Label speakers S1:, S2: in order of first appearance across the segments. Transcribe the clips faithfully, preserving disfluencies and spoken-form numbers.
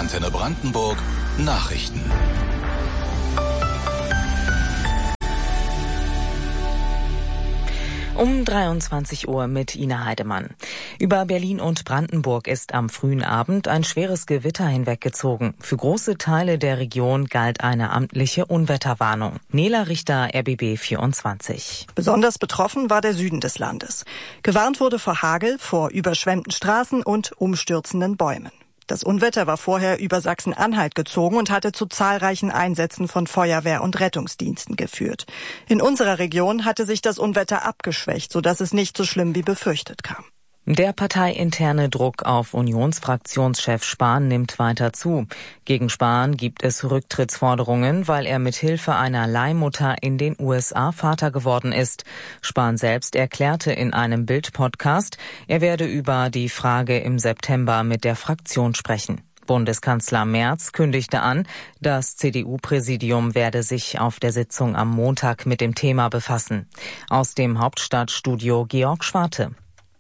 S1: Antenne Brandenburg Nachrichten.
S2: Um dreiundzwanzig Uhr mit Ina Heidemann. Über Berlin und Brandenburg ist am frühen Abend ein schweres Gewitter hinweggezogen. Für große Teile der Region galt eine amtliche Unwetterwarnung. Nela Richter, R B B vierundzwanzig.
S3: Besonders betroffen war der Süden des Landes. Gewarnt wurde vor Hagel, vor überschwemmten Straßen und umstürzenden Bäumen. Das Unwetter war vorher über Sachsen-Anhalt gezogen und hatte zu zahlreichen Einsätzen von Feuerwehr und Rettungsdiensten geführt. In unserer Region hatte sich das Unwetter abgeschwächt, sodass es nicht so schlimm wie befürchtet kam.
S2: Der parteiinterne Druck auf Unionsfraktionschef Spahn nimmt weiter zu. Gegen Spahn gibt es Rücktrittsforderungen, weil er mit Hilfe einer Leihmutter in den U S A Vater geworden ist. Spahn selbst erklärte in einem Bild-Podcast, er werde über die Frage im September mit der Fraktion sprechen. Bundeskanzler Merz kündigte an, das C D U-Präsidium werde sich auf der Sitzung am Montag mit dem Thema befassen. Aus dem Hauptstadtstudio Georg Schwarte.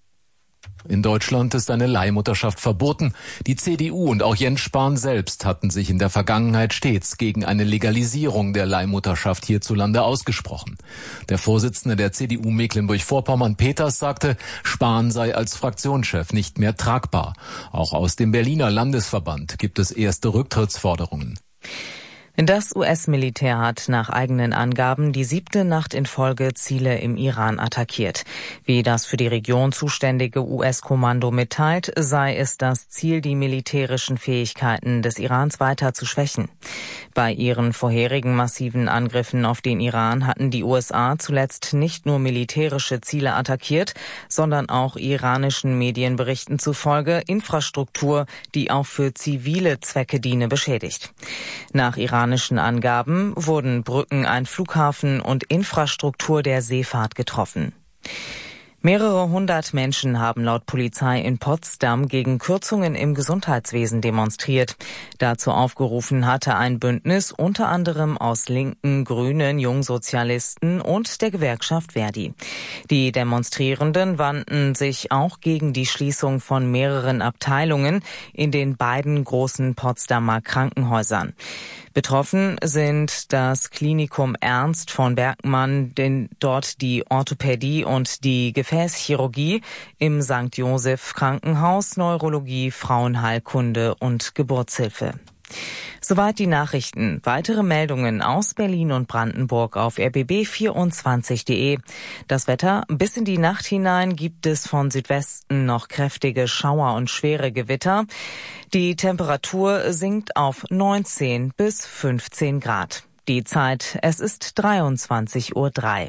S4: In Deutschland ist eine Leihmutterschaft verboten. Die C D U und auch Jens Spahn selbst hatten sich in der Vergangenheit stets gegen eine Legalisierung der Leihmutterschaft hierzulande ausgesprochen. Der Vorsitzende der C D U Mecklenburg-Vorpommern, Peters, sagte, Spahn sei als Fraktionschef nicht mehr tragbar. Auch aus dem Berliner Landesverband gibt es erste Rücktrittsforderungen.
S2: Das U S-Militär hat nach eigenen Angaben die siebte Nacht in Folge Ziele im Iran attackiert. Wie das für die Region zuständige U S-Kommando mitteilt, sei es das Ziel, die militärischen Fähigkeiten des Irans weiter zu schwächen. Bei ihren vorherigen massiven Angriffen auf den Iran hatten die U S A zuletzt nicht nur militärische Ziele attackiert, sondern auch iranischen Medienberichten zufolge Infrastruktur, die auch für zivile Zwecke diene, beschädigt. Nach iranischen Angaben wurden Brücken, ein Flughafen und Infrastruktur der Seefahrt getroffen. Mehrere hundert Menschen haben laut Polizei in Potsdam gegen Kürzungen im Gesundheitswesen demonstriert. Dazu aufgerufen hatte ein Bündnis unter anderem aus Linken, Grünen, Jungsozialisten und der Gewerkschaft Verdi. Die Demonstrierenden wandten sich auch gegen die Schließung von mehreren Abteilungen in den beiden großen Potsdamer Krankenhäusern. Betroffen sind das Klinikum Ernst von Bergmann, denn dort die Orthopädie und die Gefäßchirurgie, im Sankt Joseph Krankenhaus Neurologie, Frauenheilkunde und Geburtshilfe. Soweit die Nachrichten. Weitere Meldungen aus Berlin und Brandenburg auf r b b vierundzwanzig punkt de. Das Wetter: bis in die Nacht hinein gibt es von Südwesten noch kräftige Schauer und schwere Gewitter. Die Temperatur sinkt auf neunzehn bis fünfzehn Grad. Die Zeit: es ist dreiundzwanzig Uhr drei.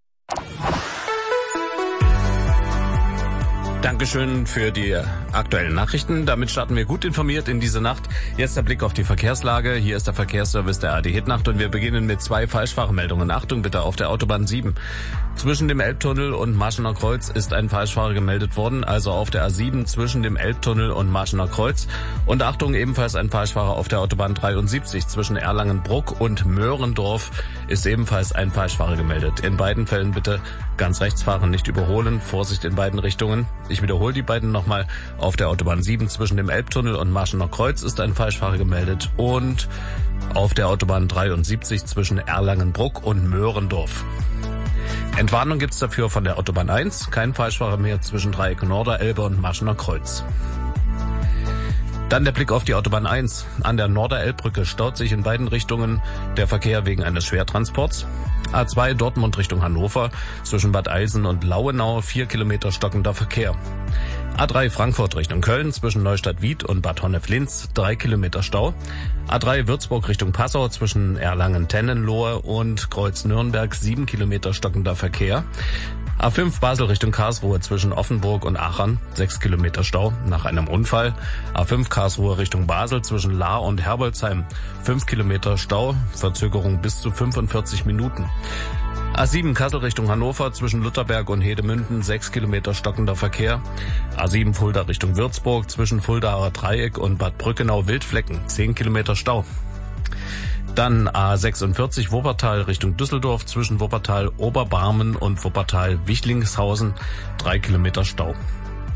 S5: Dankeschön für die aktuellen Nachrichten. Damit starten wir gut informiert in diese Nacht. Jetzt der Blick auf die Verkehrslage. Hier ist der Verkehrsservice der A D Hitnacht und wir beginnen mit zwei Falschfahrermeldungen. Achtung bitte auf der Autobahn sieben. Zwischen dem Elbtunnel und Marschener Kreuz ist ein Falschfahrer gemeldet worden, also auf der A sieben zwischen dem Elbtunnel und Marschener Kreuz. Und Achtung, ebenfalls ein Falschfahrer auf der Autobahn dreiundsiebzig zwischen Erlangen-Bruck und Möhrendorf ist ebenfalls ein Falschfahrer gemeldet. In beiden Fällen bitte ganz rechts fahren, nicht überholen. Vorsicht in beiden Richtungen. Ich wiederhole die beiden nochmal. Auf der Autobahn sieben zwischen dem Elbtunnel und Marschener Kreuz ist ein Falschfahrer gemeldet. Und auf der Autobahn dreiundsiebzig zwischen Erlangen-Bruck und Möhrendorf. Entwarnung gibt's dafür von der Autobahn eins. Kein Falschfahrer mehr zwischen Dreieck Norderelbe und Marschener Kreuz. Dann der Blick auf die Autobahn eins. An der Norderelbbrücke staut sich in beiden Richtungen der Verkehr wegen eines Schwertransports. A zwei Dortmund Richtung Hannover, zwischen Bad Eilsen und Lauenau, vier Kilometer stockender Verkehr. A drei Frankfurt Richtung Köln, zwischen Neustadt-Wied und Bad Honnef-Linz, drei Kilometer Stau. A drei Würzburg Richtung Passau, zwischen Erlangen-Tennenlohe und Kreuz-Nürnberg, sieben Kilometer stockender Verkehr. A fünf Basel Richtung Karlsruhe zwischen Offenburg und Aachen, sechs Kilometer Stau nach einem Unfall. A fünf Karlsruhe Richtung Basel zwischen Lahr und Herbolzheim, fünf Kilometer Stau, Verzögerung bis zu fünfundvierzig Minuten. A sieben Kassel Richtung Hannover zwischen Lutherberg und Hedemünden, sechs Kilometer stockender Verkehr. A sieben Fulda Richtung Würzburg zwischen Fuldaer Dreieck und Bad Brückenau-Wildflecken, zehn Kilometer Stau. Dann A sechsundvierzig Wuppertal Richtung Düsseldorf zwischen Wuppertal Oberbarmen und Wuppertal Wichtlingshausen, drei Kilometer Stau.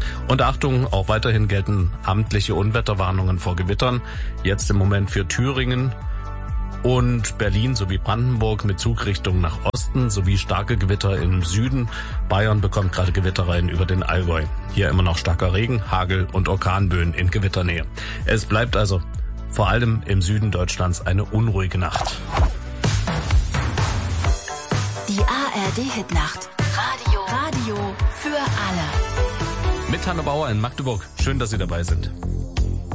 S5: Und Achtung, auch weiterhin gelten amtliche Unwetterwarnungen vor Gewittern. Jetzt im Moment für Thüringen und Berlin sowie Brandenburg mit Zugrichtung nach Osten sowie starke Gewitter im Süden. Bayern bekommt gerade Gewitterreihen über den Allgäu. Hier immer noch starker Regen, Hagel und Orkanböen in Gewitternähe. Es bleibt also vor allem im Süden Deutschlands eine unruhige Nacht.
S6: Die A R D-Hitnacht. Radio. Radio für alle.
S5: Mit Hanne Bauer in Magdeburg. Schön, dass Sie dabei sind.